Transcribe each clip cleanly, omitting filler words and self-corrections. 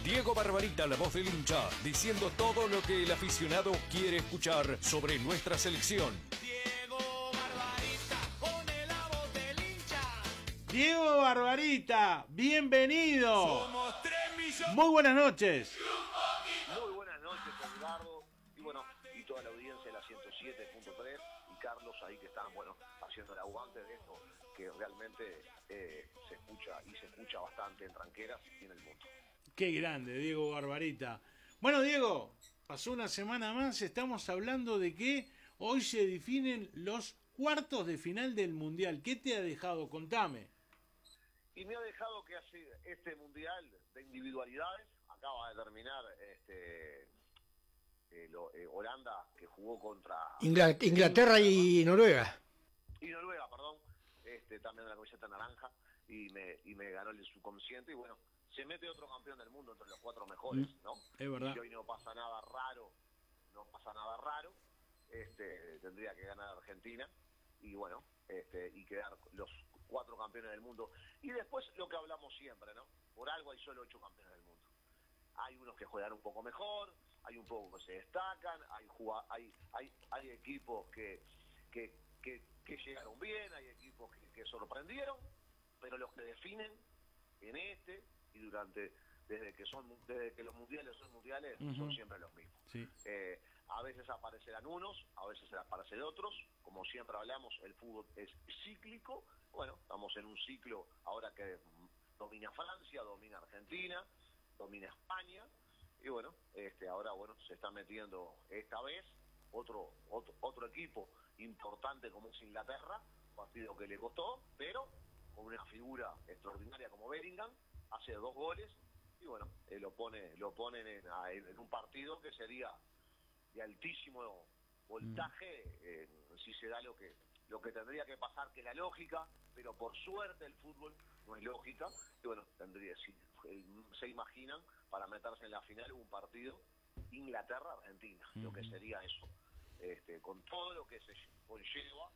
Diego Barbarita, la voz del hincha, diciendo todo lo que el aficionado quiere escuchar sobre nuestra selección. Diego Barbarita, pone la voz del hincha. Diego Barbarita, bienvenido. Somos 3 millones. Muy buenas noches. Muy buenas noches, Edgardo, y bueno, y toda la audiencia de la 107.3, y Carlos ahí que están, bueno, haciendo el aguante de esto, que realmente se escucha bastante en Tranqueras y en el mundo. Qué grande, Diego Barbarita. Bueno, Diego, pasó una semana más, estamos hablando de que hoy se definen los cuartos de final del Mundial. ¿Qué te ha dejado? Contame. Y me ha dejado que hace este Mundial de individualidades, acaba de terminar Holanda, que jugó contra Inglaterra y Noruega. Y Noruega, perdón, también de la camiseta naranja, y me ganó el subconsciente, y bueno, se mete otro campeón del mundo entre los 4 mejores, ¿no? Es verdad. Y hoy no pasa nada raro, tendría que ganar Argentina, y bueno, y quedar los 4 campeones del mundo. Y después lo que hablamos siempre, ¿no? Por algo hay solo 8 campeones del mundo. Hay unos que juegan un poco mejor, hay un poco que se destacan, hay equipos que llegaron bien, hay equipos que sorprendieron, pero los que definen en y desde que los mundiales son mundiales, son siempre los mismos. Sí. A veces aparecerán unos, a veces aparecerán otros. Como siempre hablamos, el fútbol es cíclico. Bueno, estamos en un ciclo ahora que domina Francia, domina Argentina, domina España, y bueno, ahora se está metiendo esta vez otro equipo importante como es Inglaterra, partido que le costó, pero con una figura extraordinaria como Bellingham, hace 2 goles, y bueno, lo ponen en un partido que sería de altísimo voltaje, si se da lo que tendría que pasar, que la lógica, pero por suerte el fútbol no es lógica, y bueno, se imaginan para meterse en la final un partido Inglaterra-Argentina, lo que sería eso, con todo lo que se conlleva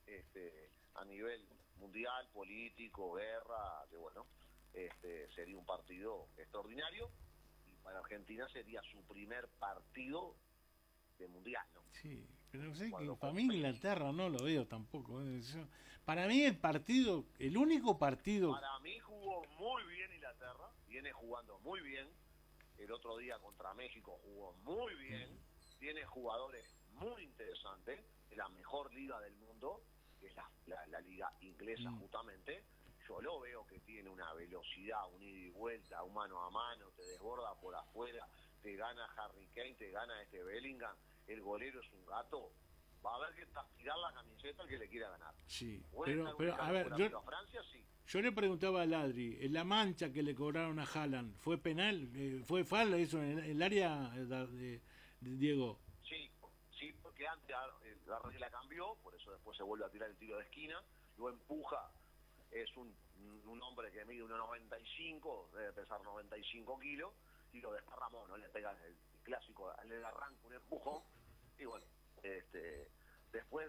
a nivel mundial, político, guerra, que bueno, sería un partido extraordinario, y para Argentina sería su primer partido de mundial, ¿no? Sí, pero no sé, que para mí Inglaterra no lo veo tampoco. Para mí el único partido... Para mí jugó muy bien Inglaterra, viene jugando muy bien, el otro día contra México jugó muy bien, tiene jugadores muy interesantes, de la mejor liga del mundo, que es la liga inglesa justamente. Yo lo veo que tiene una velocidad, un ida y vuelta, un mano a mano, te desborda por afuera, te gana Harry Kane, te gana Bellingham, el golero es un gato, va a haber que tirar la camiseta al que le quiera ganar. Sí, pero a ver, a Francia sí. Yo le preguntaba a Ladri, en la mancha que le cobraron a Haaland, ¿fue penal? ¿Fue falta eso en el área de Diego? Sí, porque antes la regla cambió, por eso después se vuelve a tirar el tiro de esquina, lo empuja. Es un hombre que mide 1,95, debe pesar 95 kilos, y lo desparramó, ¿no? Le pega el clásico, le arranca un empujón, y bueno, después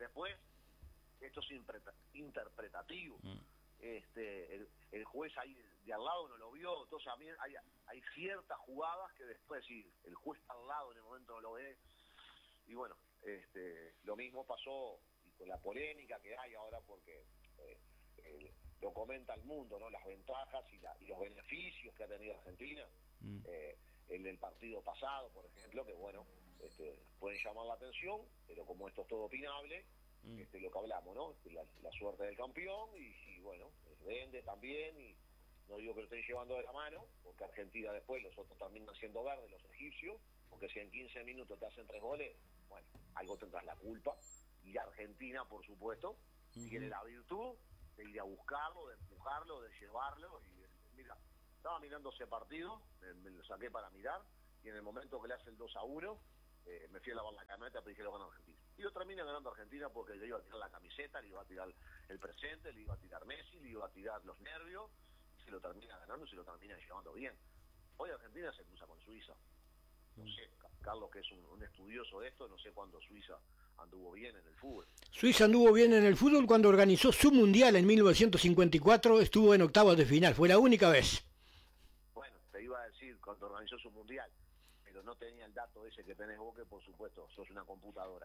esto es interpretativo. El juez ahí de al lado no lo vio, entonces a mí hay ciertas jugadas que después, si el juez está al lado en el momento no lo ve, y bueno, lo mismo pasó y con la polémica que hay ahora, porque lo comenta el mundo, ¿no? Las ventajas y los beneficios que ha tenido Argentina, el del partido pasado, por ejemplo, que bueno, pueden llamar la atención, pero como esto es todo opinable, lo que hablamos, ¿no? La suerte del campeón, y bueno, vende también, y no digo que lo estén llevando de la mano, porque Argentina después, los otros terminan siendo verdes, los egipcios, porque si en 15 minutos te hacen 3 goles, bueno, algo tendrás la culpa, y Argentina, por supuesto, tiene la virtud de ir a buscarlo, de empujarlo, de llevarlo, y mira, estaba mirando ese partido, me lo saqué para mirar, y en el momento que le hace el 2-1, me fui a lavar la camioneta, pero dije lo gana Argentina. Y lo termina ganando Argentina porque le iba a tirar la camiseta, le iba a tirar el presente, le iba a tirar Messi, le iba a tirar los nervios, y se lo termina ganando y se lo termina llevando bien. Hoy Argentina se cruza con Suiza. No sé, Carlos, que es un estudioso de esto, no sé cuándo Suiza anduvo bien en el fútbol. Suiza anduvo bien en el fútbol cuando organizó su mundial en 1954, estuvo en octavos de final, fue la única vez. Bueno, te iba a decir, cuando organizó su mundial, pero no tenía el dato ese que tenés vos, que por supuesto sos una computadora.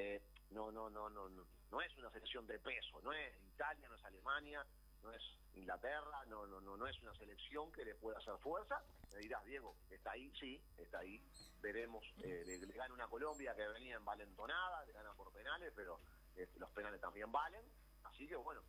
No es una selección de peso, no es Italia, no es Alemania, no es Inglaterra, no es una selección que le pueda hacer fuerza. Me dirás, Diego, ¿está ahí? Sí, está ahí. Veremos, le gana una Colombia que venía envalentonada, le gana por penales, pero los penales también valen, así que bueno,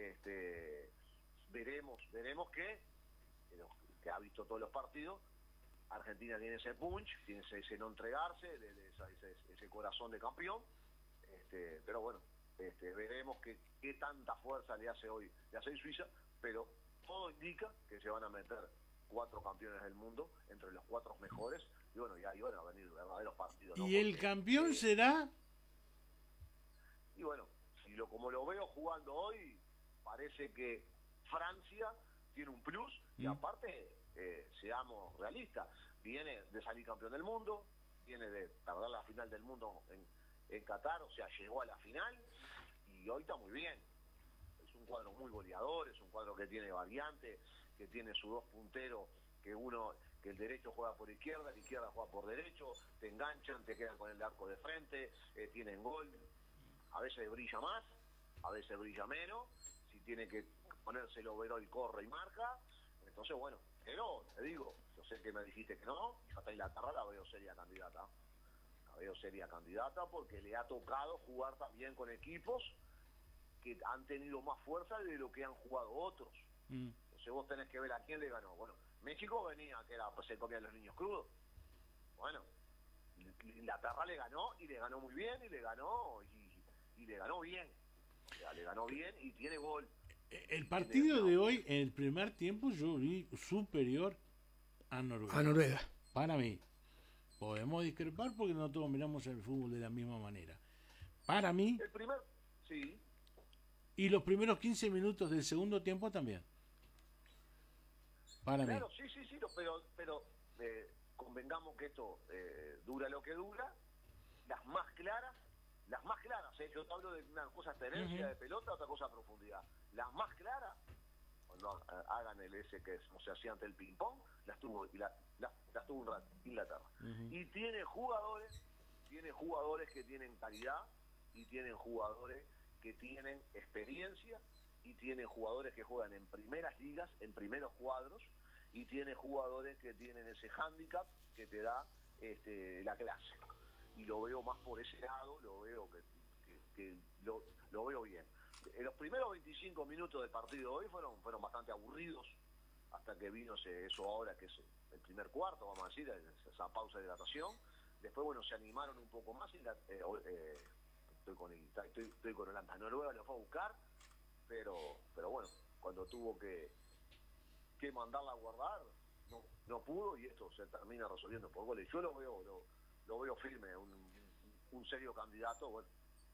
veremos que ha visto todos los partidos. Argentina tiene ese punch, tiene ese no entregarse, ese corazón de campeón, pero bueno, veremos qué tanta fuerza le hace hoy Suiza, pero todo indica que se van a meter 4 campeones del mundo entre los 4 mejores, y bueno, y ahí van a venir verdaderos partidos, ¿no? ¿Y el campeón será? Y bueno, como lo veo jugando hoy, parece que Francia tiene un plus, y aparte, seamos realistas, viene de salir campeón del mundo, viene de perder la final del mundo en Qatar, o sea, llegó a la final, y hoy está muy bien. Es un cuadro muy goleador, es un cuadro que tiene variante, que tiene sus 2 punteros, que el derecho juega por izquierda, la izquierda juega por derecho, te enganchan, te quedan con el arco de frente, tienen gol, a veces brilla más, a veces brilla menos, si tiene que ponerse el overall, corre y marca. Entonces bueno, pero te digo, yo sé que me dijiste que no, y hasta Inglaterra la veo seria candidata porque le ha tocado jugar también con equipos que han tenido más fuerza de lo que han jugado otros. Entonces vos tenés que ver a quién le ganó. Bueno, México venía, que era, pues se comían los niños crudos. Bueno, Inglaterra le ganó, y le ganó muy bien, y le ganó bien. O sea, le ganó bien y tiene gol. El partido de hoy, en el primer tiempo, yo vi superior a Noruega. A Noruega. Para mí. Podemos discrepar porque no todos miramos el fútbol de la misma manera. Para mí. El primer, sí. Y los primeros 15 minutos del segundo tiempo también. Para mí. Claro, sí, pero convengamos que esto dura lo que dura. Las más claras, yo te hablo de una cosa tenencia de pelota, otra cosa profundidad. Las más claras, cuando hagan el ese que no se hacía ante el ping pong, las tuvo un rato Inglaterra. Y tiene jugadores que tienen calidad, y tienen jugadores que tienen experiencia, y tienen jugadores que juegan en primeras ligas, en primeros cuadros, y tiene jugadores que tienen ese hándicap que te da la clase. Y lo veo más por ese lado, lo veo lo veo bien. En los primeros 25 minutos del partido de hoy fueron bastante aburridos, hasta que vino eso ahora, que es el primer cuarto, vamos a decir, esa pausa de hidratación. Después, bueno, se animaron un poco más, estoy con Holanda. Noruega lo fue a buscar, pero bueno, cuando tuvo que mandarla a guardar, no pudo, y esto se termina resolviendo por goles. Yo lo veo firme, un serio candidato. Bueno,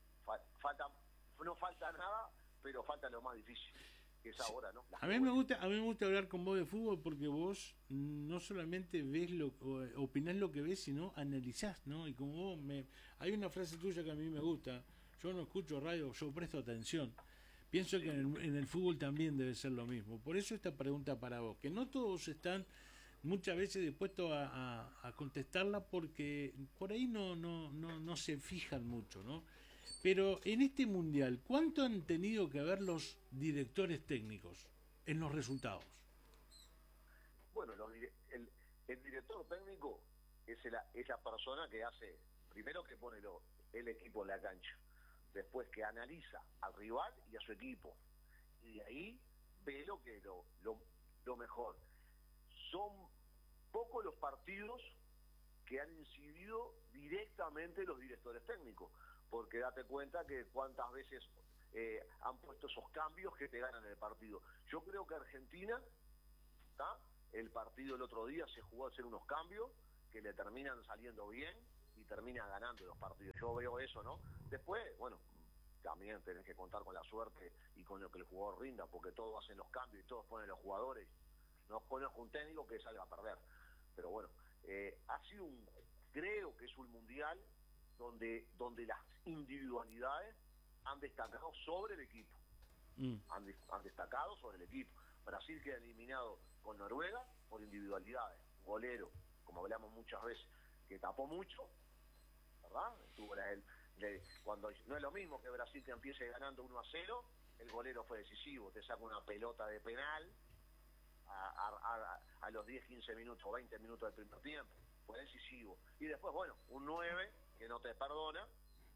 no falta nada, pero falta lo más difícil, que es ahora, ¿no? A mí me gusta hablar con vos de fútbol, porque vos no solamente ves opinás lo que ves, sino analizás, ¿no? Y como vos hay una frase tuya que a mí me gusta: yo no escucho radio, yo presto atención. Pienso que en el fútbol también debe ser lo mismo. Por eso esta pregunta para vos, que no todos están muchas veces dispuestos a contestarla, porque por ahí no se fijan mucho, ¿no? Pero en este mundial, ¿cuánto han tenido que ver los directores técnicos en los resultados? Bueno, el director técnico es la persona que hace, primero que pone el equipo en la cancha, después que analiza al rival y a su equipo, y de ahí ve lo mejor. Son pocos los partidos que han incidido directamente los directores técnicos, porque date cuenta que cuántas veces han puesto esos cambios que te ganan el partido. Yo creo que Argentina, el partido el otro día se jugó a hacer unos cambios que le terminan saliendo bien y termina ganando los partidos. Yo veo eso, ¿no? Después, bueno, también tenés que contar con la suerte y con lo que el jugador rinda, porque todos hacen los cambios y todos ponen los jugadores. No conozco un técnico que salga a perder. Pero bueno, ha sido creo que es un mundial donde las individualidades han destacado sobre el equipo. Han destacado sobre el equipo. Brasil queda eliminado con Noruega por individualidades. golero, como hablamos muchas veces, que tapó mucho, ¿verdad? Cuando no es lo mismo que Brasil te empiece ganando 1-0, el golero fue decisivo, te saca una pelota de penal a los 10, 15 minutos, 20 minutos del primer tiempo, fue decisivo. Y después, bueno, un 9 que no te perdona,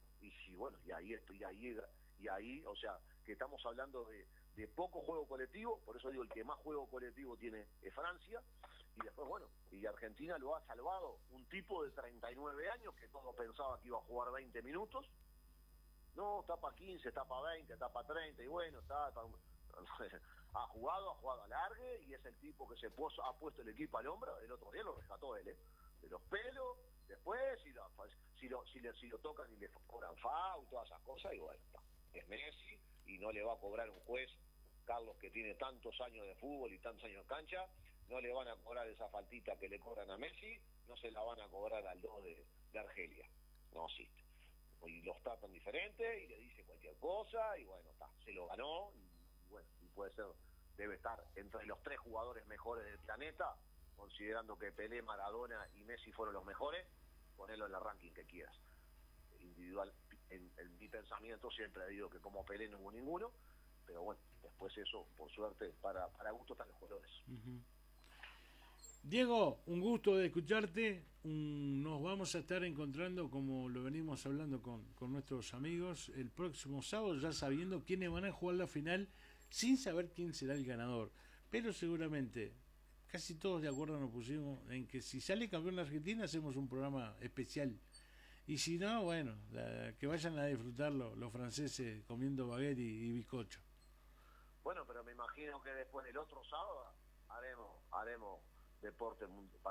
y ahí, o sea, que estamos hablando de poco juego colectivo, por eso digo, el que más juego colectivo tiene es Francia, y después, bueno, y Argentina lo ha salvado un tipo de 39 años que todo pensaba que iba a jugar 20 minutos, no, tapa 15, tapa 20, tapa 30, y bueno, ha jugado a largue, y es el tipo que ha puesto el equipo al hombro. El otro día lo rescató él, de los pelos, después, si lo tocan y le cobran foul, todas esas cosas, y bueno, es Messi, y no le va a cobrar un juez, Carlos, que tiene tantos años de fútbol y tantos años en cancha, no le van a cobrar esa faltita que le cobran a Messi, no se la van a cobrar al 2 de Argelia, no existe. Y los tratan diferente, y le dice cualquier cosa, y bueno, se lo ganó, y bueno, y puede ser, debe estar entre los 3 jugadores mejores del planeta, considerando que Pelé, Maradona y Messi fueron los mejores, ponerlo en el ranking que quieras. Individual, en mi pensamiento siempre he dicho que como Pelé no hubo ninguno, pero bueno, después eso, por suerte, para gusto están los colores. Uh-huh. Diego, un gusto de escucharte. Nos vamos a estar encontrando, como lo venimos hablando con nuestros amigos, el próximo sábado, ya sabiendo quiénes van a jugar la final, sin saber quién será el ganador. Pero seguramente, casi todos de acuerdo nos pusimos en que si sale campeón la Argentina, hacemos un programa especial. Y si no, bueno, que vayan a disfrutarlo los franceses comiendo baguette y bizcocho. Bueno, pero me imagino que después del otro sábado haremos deporte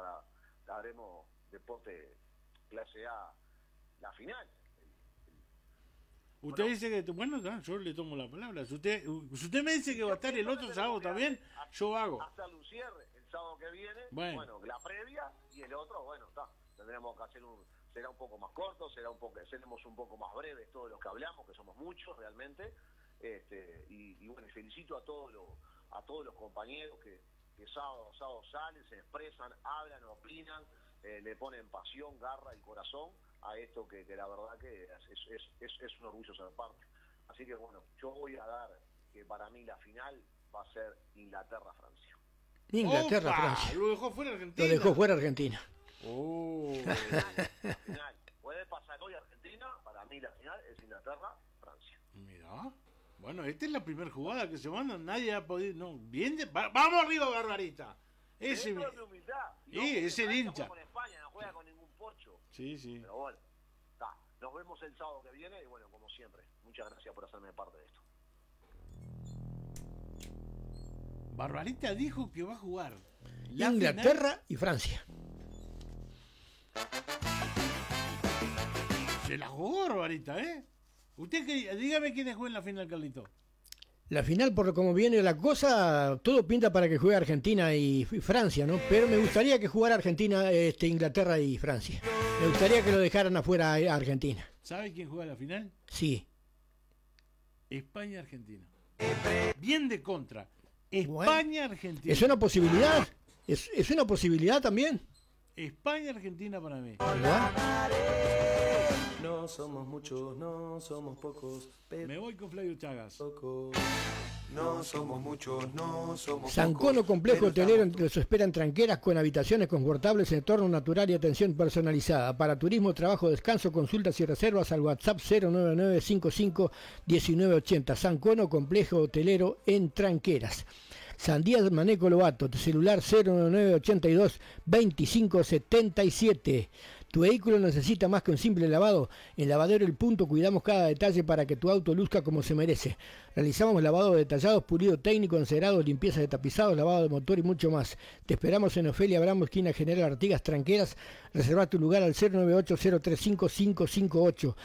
clase A, la final. Usted dice que, bueno, yo le tomo la palabra. Si usted me dice que va a estar el otro sábado también, yo hago. Hasta el cierre, el sábado que viene, bueno, la previa, y el otro, bueno, tendremos que hacer será un poco más corto, seremos un poco más breves todos los que hablamos, que somos muchos realmente, y bueno, felicito a todos los compañeros que sábado salen, se expresan, hablan, opinan, le ponen pasión, garra y corazón a esto que la verdad que es un orgullo ser parte. Así que bueno, yo voy a dar que para mí la final va a ser Inglaterra-Francia. Inglaterra-Francia. Lo dejó fuera Argentina. Lo dejó fuera Argentina. La final. Puede pasar hoy Argentina, para mí la final es Inglaterra-Francia. Mirá. Bueno, esta es la primera jugada que se manda, nadie ha podido. No, bien, vamos arriba, Barbarita. Ese humildad. Es el hincha. Con España, no juega con ningún pocho. Sí. Pero bueno, nos vemos el sábado que viene y bueno, como siempre, muchas gracias por hacerme parte de esto. Barbarita dijo que va a jugar Inglaterra final y Francia. Se la jugó Barbarita, ¿eh? Usted, dígame quiénes juegan la final, Carlito. La final, por como viene la cosa, todo pinta para que juegue Argentina y Francia, ¿no? Pero me gustaría que jugara Argentina, Inglaterra y Francia. Me gustaría que lo dejaran afuera a Argentina. ¿Sabe quién juega la final? Sí. España-Argentina. Bien de contra. España-Argentina. Es una posibilidad. Es una posibilidad también. España-Argentina para mí. No somos muchos, no somos pocos. Me voy con Flavio Chagas. No somos muchos, no somos Sancono Complejo Hotelero los esperan tranqueras con habitaciones confortables, entorno natural y atención personalizada. Para turismo, trabajo, descanso, consultas y reservas al WhatsApp 099551980. Sancono Complejo Hotelero en Tranqueras. Sandías Maneco Lobato, celular 09982 2577. Tu vehículo necesita más que un simple lavado. En Lavadero El Punto cuidamos cada detalle para que tu auto luzca como se merece. Realizamos lavado de detallados, pulido técnico, encerado, limpieza de tapizados, lavado de motor y mucho más. Te esperamos en Ofelia Abramo, esquina General Artigas, Tranqueras. Reserva tu lugar al 098-035-558.